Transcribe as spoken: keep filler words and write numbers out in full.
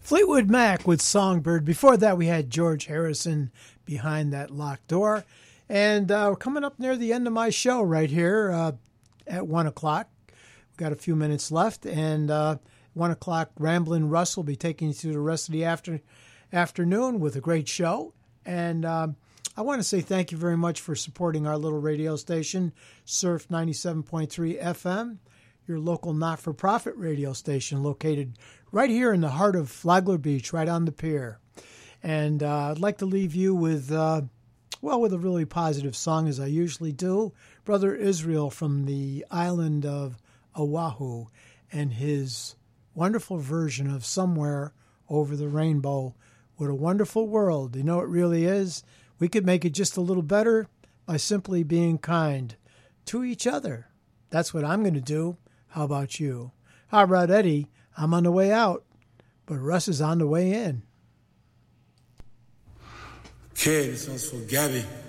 Fleetwood Mac with Songbird. Before that, we had George Harrison, Behind That Locked Door. And uh, we're coming up near the end of my show right here uh, at one o'clock. We've got a few minutes left. And uh, one o'clock, Ramblin' Russ will be taking you through the rest of the after, afternoon with a great show. And um, I want to say thank you very much for supporting our little radio station, Surf ninety-seven point three F M, your local not-for-profit radio station located right here in the heart of Flagler Beach, right on the pier. And uh, I'd like to leave you with, uh, well, with a really positive song, as I usually do. Brother Israel from the island of Oahu and his wonderful version of Somewhere Over the Rainbow. What a wonderful world. You know, it really is. We could make it just a little better by simply being kind to each other. That's what I'm going to do. How about you? How about Eddie? I'm on the way out, but Russ is on the way in. Okay, this one's for Gabby.